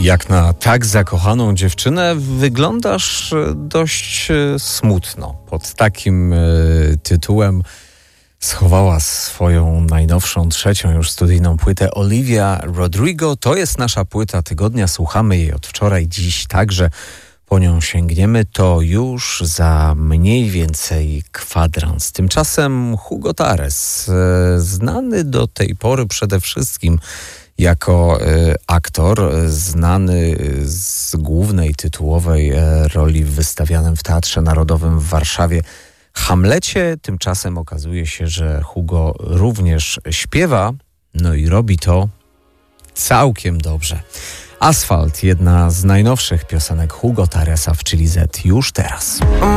Jak na tak zakochaną dziewczynę wyglądasz dość smutno. Pod takim tytułem schowała swoją najnowszą, trzecią już studyjną płytę Olivia Rodrigo. To jest nasza płyta tygodnia. Słuchamy jej od wczoraj, dziś także po nią sięgniemy. To już za mniej więcej kwadrans. Tymczasem Hugo Tares, znany do tej pory przede wszystkim jako aktor, znany z głównej tytułowej roli w wystawianym w Teatrze Narodowym w Warszawie Hamlecie. Tymczasem okazuje się, że Hugo również śpiewa, no i robi to całkiem dobrze. Asfalt, jedna z najnowszych piosenek Hugo Taresa w Chili Z już teraz.